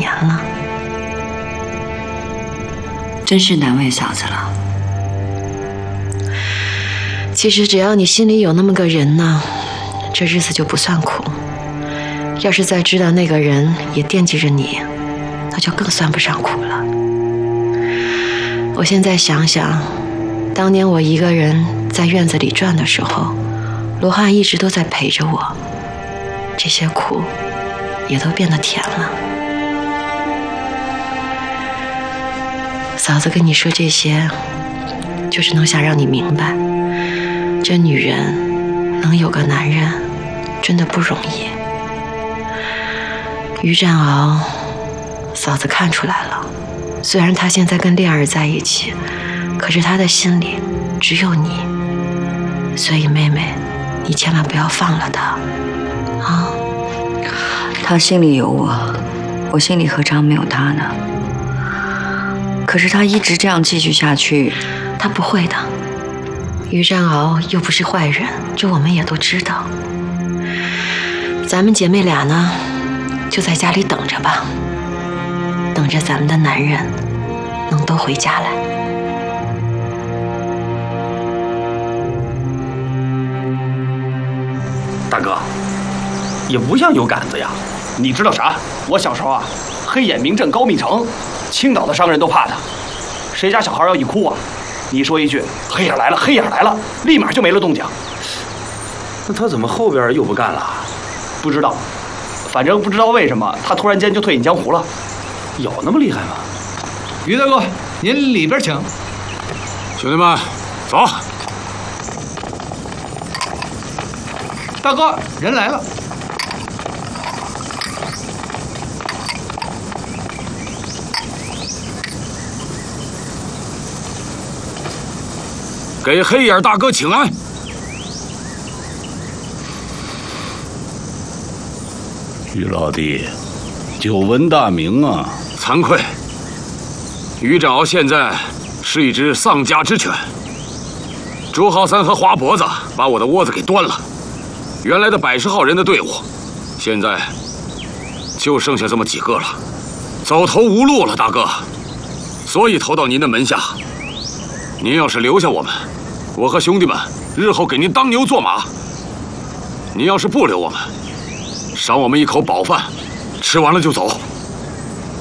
年了，真是难为嫂子了。其实只要你心里有那么个人呢，这日子就不算苦。要是再知道那个人也惦记着你，那就更算不上苦了。我现在想想，当年我一个人在院子里转的时候，罗汉一直都在陪着我，这些苦也都变得甜了。嫂子跟你说这些，就是能想让你明白，这女人能有个男人真的不容易。于占鳌，嫂子看出来了，虽然他现在跟恋儿在一起，可是他的心里只有你，所以妹妹，你千万不要放了他啊！ 他心里有我，我心里何尝没有他呢？可是他一直这样继续下去， 他不会的。于占鳌又不是坏人，这我们也都知道。咱们姐妹俩呢，就在家里等着吧，等着咱们的男人能都回家来。 大哥，也不像有杆子呀。你知道啥？我小时候啊，黑眼明震高密城，青岛的商人都怕他。谁家小孩要一哭啊，你说一句“黑眼来了，黑眼来了”，立马就没了动静。 那他怎么后边又不干了？ 不知道，反正不知道为什么他突然间就退隐江湖了。 有那么厉害吗？ 于大哥，您里边请。 兄弟们，走。 大哥，人来了。 给黑眼大哥请安。 于老弟，久闻大名啊！ 惭愧，于占鳌现在是一只丧家之犬。朱浩三和花脖子把我的窝子给端了，原来的100号人的队伍，现在就剩下这么几个了，走投无路了，大哥。所以投到您的门下。您要是留下我们，我和兄弟们日后给您当牛做马；您要是不留我们，赏我们一口饱饭，吃完了就走。